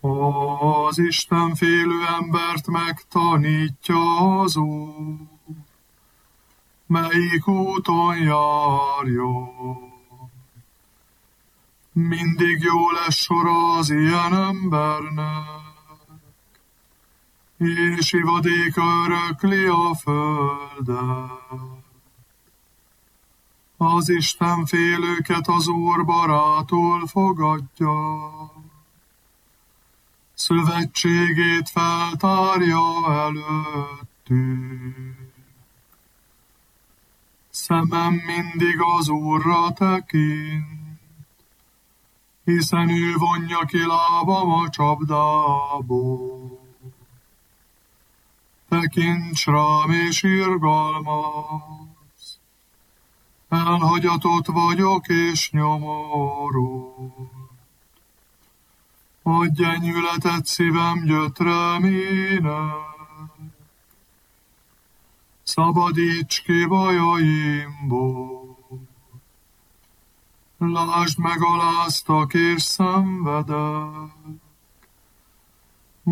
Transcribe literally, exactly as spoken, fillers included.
Az Isten félő embert megtanítja az Úr, melyik úton járjon. Mindig jó lesz sora az ilyen embernek, és ivadéka örökli a földet. Az Isten félőket az Úr barátul fogadja, szövetségét feltárja előttük. Szemem mindig az Úrra tekint, hiszen ő vonja ki lábam a csapdából. Tekints rám és irgalmazz, elhagyatott vagyok és nyomorult. Adj enyhületet szívem gyötrelmének, szabadíts ki bajaimból. Lásd meg aláztak és szenvedek,